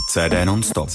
CD non-stop.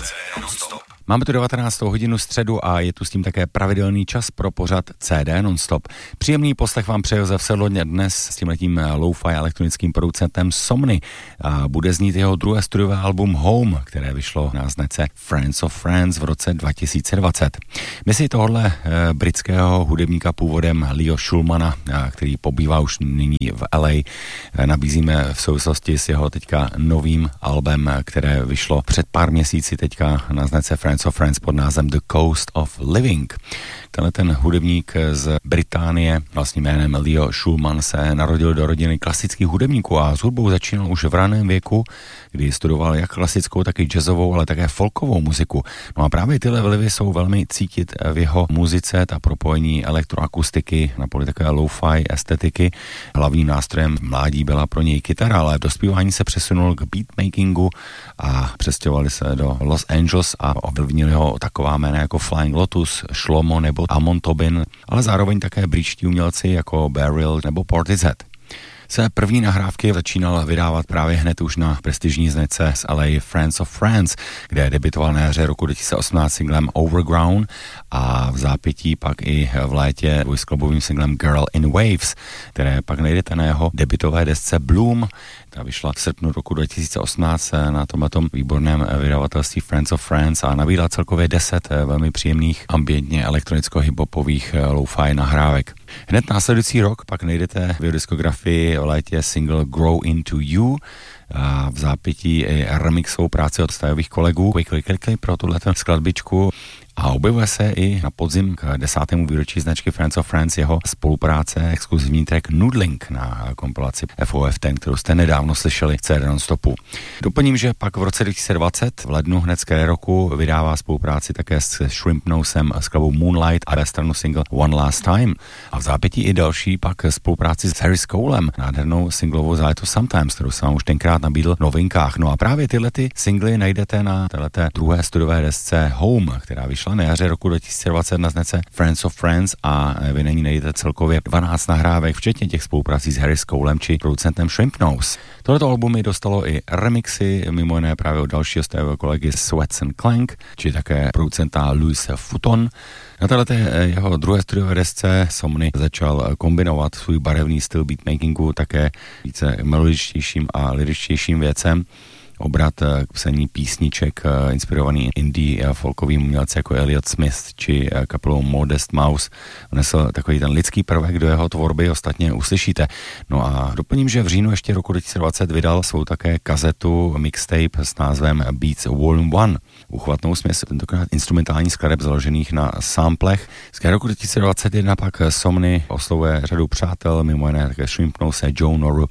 Máme tu 19. hodinu středu a je tu s tím také pravidelný čas pro pořad CD non-stop. Příjemný poslech vám přeje Josef Sedlodně dnes s tímhletím lo-fi elektronickým producentem Somny. A bude znít jeho druhé studiové album Home, které vyšlo na značce Friends of Friends v roce 2020. My si tohle britského hudebníka původem Leo Schulmana, který pobývá už nyní v LA, nabízíme v souvislosti s jeho teďka novým albem, které vyšlo před pár měsíci teďka na značce Friends of Friends pod názvem The Coast of Living. Tenhle ten hudebník z Británie vlastním jménem Leo Schulman se narodil do rodiny klasických hudebníků a s hudbou začínal už v raném věku, kdy studoval jak klasickou, tak i jazzovou, ale také folkovou muziku. No a právě tyhle vlivy jsou velmi cítit v jeho muzice, ta propojení elektroakustiky na poli takové lo-fi estetiky. Hlavním nástrojem v mládí byla pro něj kytara, ale v dospívání se přesunul k beatmakingu a přestěhovali se do Los Angeles a ovlivnili ho taková jména jako Flying Lotus, Shlomo nebo Amon Tobin, ale zároveň také britští umělci jako Beryl nebo Portishead. Své první nahrávky začínal vydávat právě hned už na prestižní značce z LA Friends of Friends, kde debitoval na jaře roku 2018 singlem Overground a v zápětí pak i v létě dvojskladbovým singlem Girl in Waves, které pak najdete na jeho debitové desce Bloom. Ta vyšla v srpnu roku 2018 na tomhletom výborném vydavatelství Friends of Friends a nabídla celkově 10 velmi příjemných ambientně elektronicko-hiphopových lo-fi nahrávek. Hned následující rok pak najdete v diskografii v létě single Grow Into You a v zápětí i remixovou práci od stajových kolegů pro tuhleto skladbičku. A objevuje se i na podzim k 10. výročí značky Friends of Friends jeho spolupráce, exkluzivní track Noodling na kompilaci FOF10, kterou jste nedávno slyšeli v CD non-stopu. Doplním, že pak v roce 2020 v lednu hned z roku vydává spolupráci také s Shrimp Nosem s skladbou Moonlight a ve stranu single One Last Time. A v zápětí i další pak spolupráci s Harry Colem, nádhernou singlovou záležitost Sometimes, kterou jsem vám už tenkrát nabídl v novinkách. No a právě tyhle ty singly najdete na této druhé studiové desce Home, která vyšla na jaře roku 2020 na značce Friends of Friends a vy na ní najdete celkově 12 nahrávek, včetně těch spoluprací s Harry Colem či producentem Shrimp Nose. Tohleto album mi dostalo i remixy, mimo jiné právě od dalšího stajového kolegy Sweats and Clank, či také producenta Louise Futon. Na této jeho druhé studiové desce Somny začal kombinovat svůj barevný styl beatmakingu také více melodičtějším a lyričtějším věcem. Obrat k psaní písniček inspirovaný indie folkovým umělci jako Elliot Smith či kapelou Modest Mouse vnesl takový ten lidský prvek do jeho tvorby, ostatně uslyšíte. No a doplním, že v říjnu ještě roku 2020 vydal svou také kazetu mixtape s názvem Beats Volume 1. Uchvatnou směs tentokrát instrumentální skladeb založených na samplech. Z roku 2021 pak Somny oslovuje řadu přátel, mimo jiné také Shrimp Nose, Joe Noru,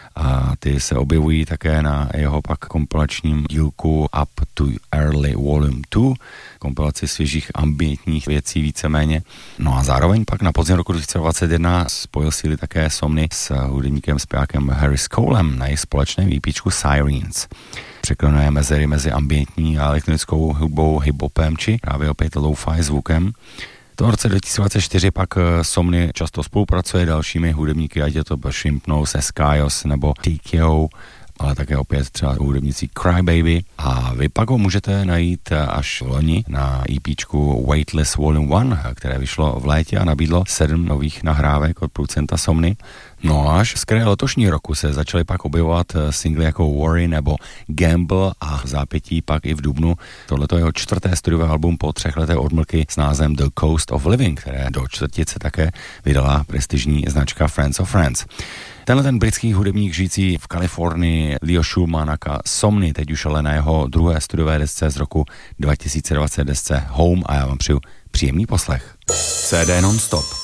a ty se objevují také na jeho pak kompilačním dílku Up to Early Volume 2, kompilaci svěžích ambientních věcí víceméně. No a zároveň pak na podzim roku 2021 spojil síly také Somny s hudebníkem zpěvákem Harry Colem na jejich společném EPčku Sirens. Překlenuje mezery mezi ambientní a elektronickou hudbou, hip-hopem či právě opět lo-fi zvukem. V roce 2024 pak Somny často spolupracuje dalšími hudebníky, ať je to Shrimp Nose, Eskayos nebo TKO, ale také opět třeba hudebníci Crybaby. A vy pak ho můžete najít až v loni na EPčku Weightless Volume 1, které vyšlo v létě a nabídlo 7 nových nahrávek od producenta Somny. No až z kraje letošní roku se začaly pak objevovat singly jako Worry nebo Gamble a v zápětí pak i v dubnu tohleto jeho čtvrté studiové album po 3 letech odmlky s názvem The Coast of Living, které do čtvrtice také vydala prestižní značka Friends of Friends. Tenhle ten britský hudebník žijící v Kalifornii Leo Schulman aka Somny teď už ale na jeho druhé studiové desce z roku 2020 desce Home a já vám přeju příjemný poslech. CD non-stop.